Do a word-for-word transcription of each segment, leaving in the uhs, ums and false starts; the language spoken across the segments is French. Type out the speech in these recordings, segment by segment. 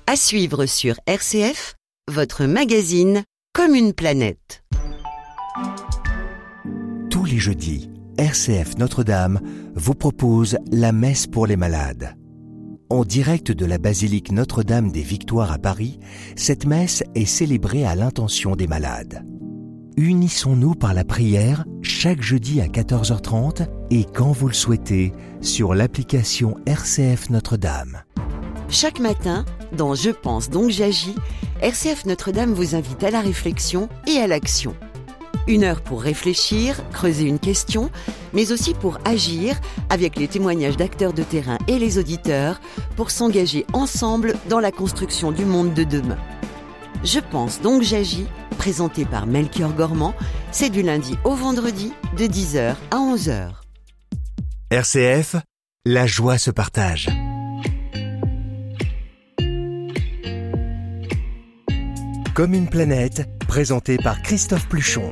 À suivre sur R C F, votre magazine Comme une planète. Tous les jeudis, R C F Notre-Dame vous propose la messe pour les malades. En direct de la basilique Notre-Dame des Victoires à Paris, cette messe est célébrée à l'intention des malades. Unissons-nous par la prière chaque jeudi à quatorze heures trente et quand vous le souhaitez sur l'application R C F Notre-Dame. Chaque matin, dans Je pense donc j'agis, R C F Notre-Dame vous invite à la réflexion et à l'action. Une heure pour réfléchir, creuser une question, mais aussi pour agir avec les témoignages d'acteurs de terrain et les auditeurs pour s'engager ensemble dans la construction du monde de demain. Je pense donc j'agis, présenté par Melchior Gormand, c'est du lundi au vendredi de dix heures à onze heures. R C F, la joie se partage. Comme une planète, présenté par Christophe Pluchon.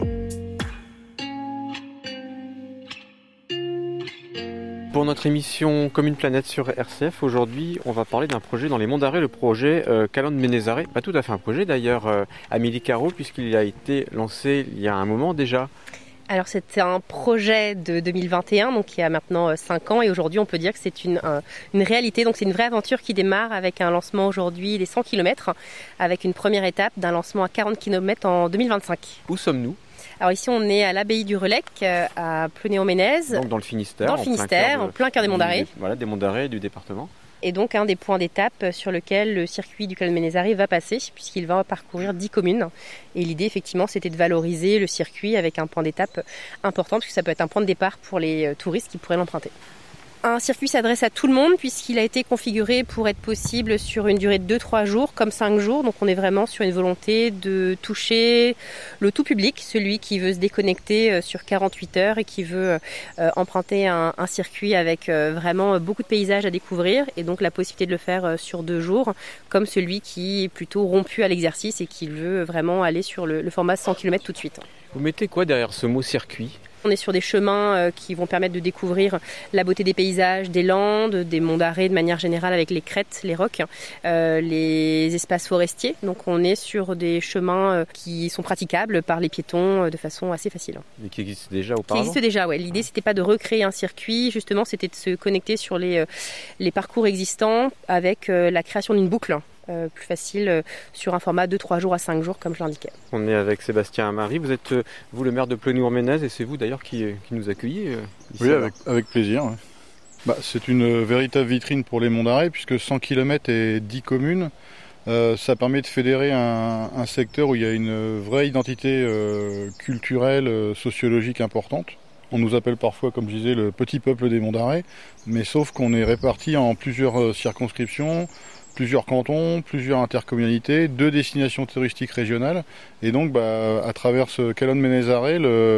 Pour notre émission Comme une planète sur R C F, aujourd'hui, on va parler d'un projet dans les Monts d'Arrée, le projet euh, Calandre Ménézaré. Pas tout à fait un projet d'ailleurs, euh, Amélie Caro, puisqu'il a été lancé il y a un moment déjà. Alors c'était un projet de deux mille vingt et un, donc qui a maintenant cinq ans, et aujourd'hui on peut dire que c'est une, un, une réalité. Donc c'est une vraie aventure qui démarre avec un lancement aujourd'hui des cent kilomètres, avec une première étape d'un lancement à quarante kilomètres en deux mille vingt-cinq. Où sommes-nous ? Alors ici on est à l'abbaye du Relecq, à Plounéo-Ménez. Donc dans le Finistère. Dans le Finistère, en plein cœur des Monts d'Arrée. Voilà, des Monts d'Arrée du département. Et donc un des points d'étape sur lequel le circuit du Calandre Ménézaré va passer, puisqu'il va parcourir dix communes. Et l'idée effectivement c'était de valoriser le circuit avec un point d'étape important, puisque ça peut être un point de départ pour les touristes qui pourraient l'emprunter. Un circuit s'adresse à tout le monde puisqu'il a été configuré pour être possible sur une durée de deux à trois jours comme cinq jours. Donc on est vraiment sur une volonté de toucher le tout public, celui qui veut se déconnecter sur quarante-huit heures et qui veut euh, emprunter un, un circuit avec euh, vraiment beaucoup de paysages à découvrir et donc la possibilité de le faire euh, sur deux jours, comme celui qui est plutôt rompu à l'exercice et qui veut vraiment aller sur le, le format cent kilomètres tout de suite. Vous mettez quoi derrière ce mot circuit ? On est sur des chemins qui vont permettre de découvrir la beauté des paysages, des landes, des monts d'Arrée de manière générale avec les crêtes, les rocs, euh, les espaces forestiers. Donc on est sur des chemins qui sont praticables par les piétons de façon assez facile. Et qui existent déjà auparavant ? Qui existent déjà, ouais. L'idée c'était pas de recréer un circuit, justement c'était de se connecter sur les, les parcours existants avec la création d'une boucle. Euh, plus facile euh, sur un format de trois jours à cinq jours comme je l'indiquais. On est avec Sébastien Amary, vous êtes euh, vous le maire de Plounéo-Ménez et c'est vous d'ailleurs qui, qui nous accueillez euh, ici. Oui, avec, avec plaisir. Ouais. Bah, c'est une véritable vitrine pour les Monts d'Arrée puisque cent kilomètres et dix communes, euh, ça permet de fédérer un, un secteur où il y a une vraie identité euh, culturelle, euh, sociologique importante. On nous appelle parfois, comme je disais, le petit peuple des Monts d'Arrée, mais sauf qu'on est répartis en plusieurs circonscriptions, plusieurs cantons, plusieurs intercommunalités, deux destinations touristiques régionales. Et donc, bah, à travers ce Calandre Ménézaré, le,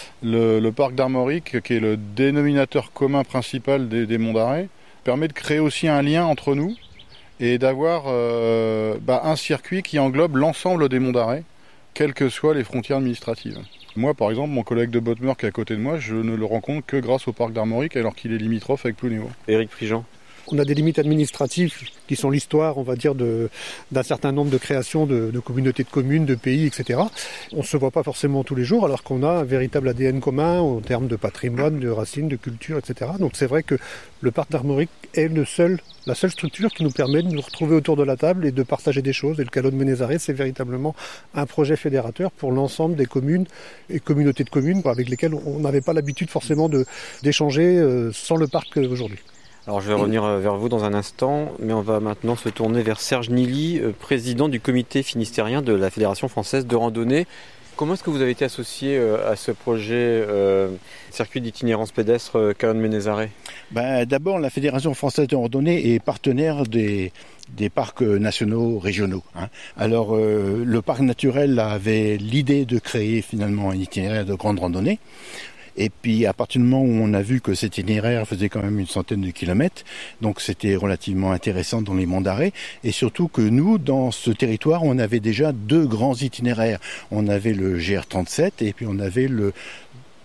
le, le parc d'Armorique, qui est le dénominateur commun principal des, des Monts d'Arrée, permet de créer aussi un lien entre nous et d'avoir euh, bah, un circuit qui englobe l'ensemble des Monts d'Arrée, quelles que soient les frontières administratives. Moi, par exemple, mon collègue de Bottmer qui est à côté de moi, je ne le rencontre que grâce au parc d'Armorique, alors qu'il est limitrophe avec Plounéo. Éric Prigent. On a des limites administratives qui sont l'histoire, on va dire, de, d'un certain nombre de créations de, de communautés de communes, de pays, et cetera. On ne se voit pas forcément tous les jours, alors qu'on a un véritable A D N commun en termes de patrimoine, de racines, de culture, et cetera. Donc c'est vrai que le parc d'Armorique est le seul, la seule structure qui nous permet de nous retrouver autour de la table et de partager des choses. Et le Calandre Ménézaré, c'est véritablement un projet fédérateur pour l'ensemble des communes et communautés de communes avec lesquelles on n'avait pas l'habitude forcément de, d'échanger sans le parc aujourd'hui. Alors je vais revenir vers vous dans un instant, mais on va maintenant se tourner vers Serge Nilly, président du comité finistérien de la Fédération française de randonnée. Comment est-ce que vous avez été associé à ce projet euh, circuit d'itinérance pédestre Calandre Ménézaré ? Ben, d'abord, la Fédération française de randonnée est partenaire des, des parcs nationaux régionaux. Hein. Alors, euh, le parc naturel avait l'idée de créer finalement un itinéraire de grande randonnée. Et puis à partir du moment où on a vu que cet itinéraire faisait quand même une centaine de kilomètres, donc c'était relativement intéressant dans les Monts d'Arrée, et surtout que nous, dans ce territoire, on avait déjà deux grands itinéraires. On avait le G R trente-sept et puis on avait le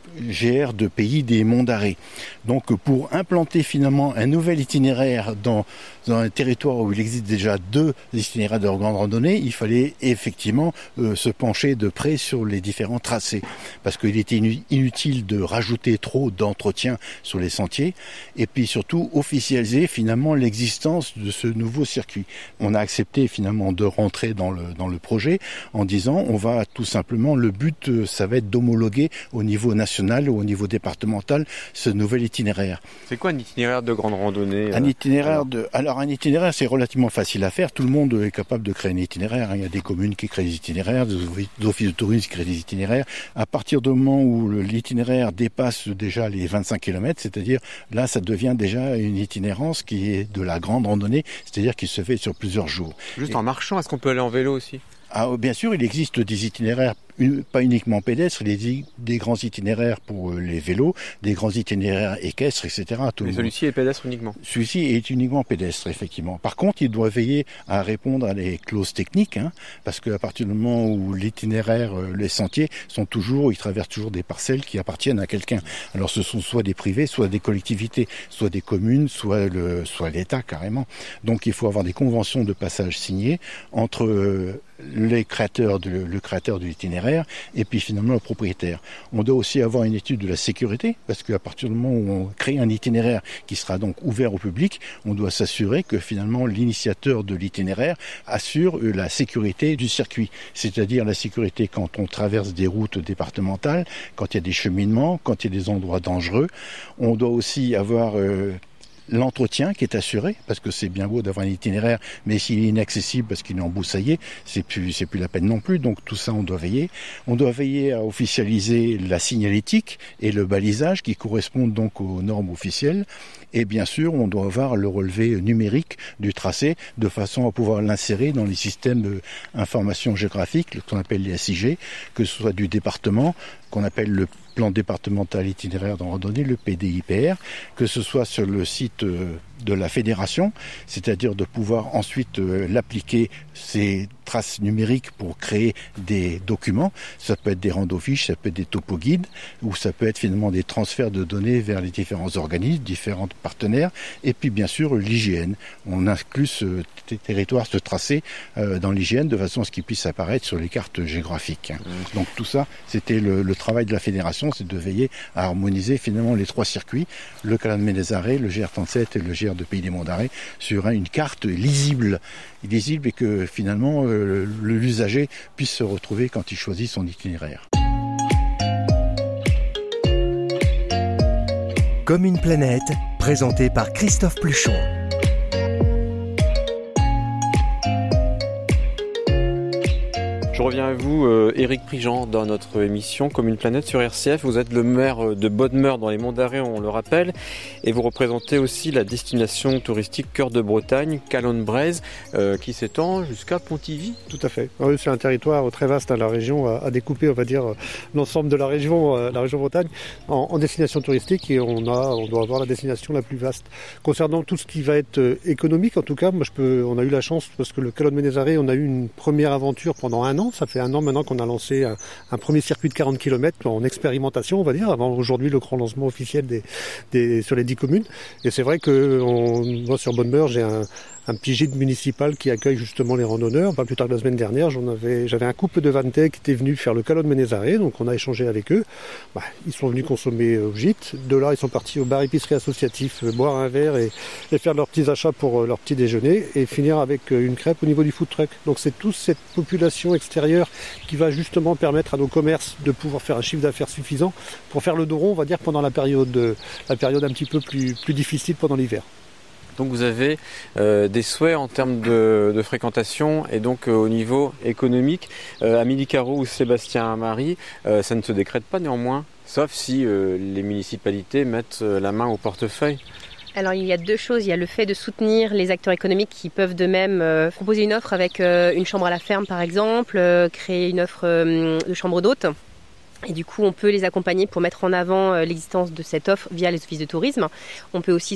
G R de pays des monts d'arrêt. Donc pour implanter finalement un nouvel itinéraire dans, dans un territoire où il existe déjà deux itinéraires de grande randonnée, il fallait effectivement euh, se pencher de près sur les différents tracés. Parce qu'il était inutile de rajouter trop d'entretien sur les sentiers et puis surtout officialiser finalement l'existence de ce nouveau circuit. On a accepté finalement de rentrer dans le, dans le projet en disant on va tout simplement, le but ça va être d'homologuer au niveau national ou au niveau départemental ce nouvel itinéraire. C'est quoi un itinéraire de grande randonnée? Un itinéraire de alors un itinéraire c'est relativement facile à faire. Tout le monde est capable de créer un itinéraire. Il y a des communes qui créent des itinéraires, des offices de tourisme qui créent des itinéraires. À partir du moment où l'itinéraire dépasse déjà les vingt-cinq kilomètres, c'est-à-dire là ça devient déjà une itinérance qui est de la grande randonnée, c'est-à-dire qui se fait sur plusieurs jours. Juste Et... en marchant, est-ce qu'on peut aller en vélo aussi? Ah, bien sûr, il existe des itinéraires, pas uniquement pédestres, des, des grands itinéraires pour les vélos, des grands itinéraires équestres, et cetera. Mais celui-ci est pédestre uniquement? Celui-ci est uniquement pédestre, effectivement. Par contre, il doit veiller à répondre à des clauses techniques, hein, parce qu'à partir du moment où l'itinéraire, les sentiers sont toujours, ils traversent toujours des parcelles qui appartiennent à quelqu'un. Alors ce sont soit des privés, soit des collectivités, soit des communes, soit le, soit l'État carrément. Donc il faut avoir des conventions de passage signées entre euh, les créateurs de, le créateur de l'itinéraire et puis finalement le propriétaire. On doit aussi avoir une étude de la sécurité parce qu'à partir du moment où on crée un itinéraire qui sera donc ouvert au public, on doit s'assurer que finalement l'initiateur de l'itinéraire assure la sécurité du circuit, c'est-à-dire la sécurité quand on traverse des routes départementales, quand il y a des cheminements, quand il y a des endroits dangereux. On doit aussi avoir euh, l'entretien qui est assuré, parce que c'est bien beau d'avoir un itinéraire, mais s'il est inaccessible parce qu'il est embroussaillé, c'est plus, c'est plus la peine non plus. Donc tout ça, on doit veiller. On doit veiller à officialiser la signalétique et le balisage qui correspondent donc aux normes officielles. Et bien sûr, on doit avoir le relevé numérique du tracé de façon à pouvoir l'insérer dans les systèmes d'information géographique, qu'on appelle les S I G, que ce soit du département, qu'on appelle le plan départemental itinéraire de randonnée, le P D I P R, que ce soit sur le site de la fédération, c'est-à-dire de pouvoir ensuite l'appliquer ces traces numériques pour créer des documents. Ça peut être des randofiches, ça peut être des topoguides, ou ça peut être finalement des transferts de données vers les différents organismes, différents partenaires, et puis bien sûr l'I G N. On inclut ce territoire, ce tracé euh, dans l'I G N de façon à ce qu'il puisse apparaître sur les cartes géographiques. Mmh. Donc tout ça, c'était le, le travail de la fédération, c'est de veiller à harmoniser finalement les trois circuits, le Canal-Ménez-Arrêt, le G R trente-sept et le G R de Pays des Monts d'Arrêt, sur une carte lisible, lisible et que finalement euh, l'usager puisse se retrouver quand il choisit son itinéraire. Comme une planète, présenté par Christophe Pluchon. Je reviens à vous, euh, Éric Prigent, dans notre émission Comme une planète sur R C F. Vous êtes le maire de Bodmeur dans les Monts d'Arrêt, on le rappelle, et vous représentez aussi la destination touristique Cœur de Bretagne, Calonne-Braise, euh, qui s'étend jusqu'à Pontivy. Tout à fait. Oui, c'est un territoire très vaste à la région, à, à découper, on va dire, l'ensemble de la région, euh, la région Bretagne, en, en destination touristique, et on a, on doit avoir la destination la plus vaste. Concernant tout ce qui va être euh, économique, en tout cas, moi je peux, on a eu la chance parce que le Calonne-Ménez-Arrêt, on a eu une première aventure pendant un an. Ça fait un an maintenant qu'on a lancé un, un premier circuit de quarante kilomètres en expérimentation, on va dire, avant aujourd'hui le grand lancement officiel des, des, sur les dix communes. Et c'est vrai que on, moi sur Bodmeur, j'ai un, un petit gîte municipal qui accueille justement les randonneurs. Pas plus tard que la semaine dernière, j'en avais, j'avais un couple de Vantais qui était venu faire le Calonne-Ménez-Arrêt, donc on a échangé avec eux. Bah, ils sont venus consommer au gîte. De là, ils sont partis au bar épicerie associatif, euh, boire un verre et, et faire leurs petits achats pour euh, leur petit déjeuner et finir avec euh, une crêpe au niveau du food truck. Donc c'est toute cette population extérieure qui va justement permettre à nos commerces de pouvoir faire un chiffre d'affaires suffisant pour faire le dos rond, on va dire, pendant la période, euh, la période un petit peu plus, plus difficile pendant l'hiver. Donc vous avez euh, des souhaits en termes de, de fréquentation et donc euh, au niveau économique. Euh, Amélie Caro ou Sébastien Marie, euh, ça ne se décrète pas néanmoins, sauf si euh, les municipalités mettent euh, la main au portefeuille. Alors il y a deux choses, il y a le fait de soutenir les acteurs économiques qui peuvent de même euh, proposer une offre avec euh, une chambre à la ferme par exemple, euh, créer une offre euh, de chambre d'hôtes. Et du coup, on peut les accompagner pour mettre en avant l'existence de cette offre via les offices de tourisme. On peut aussi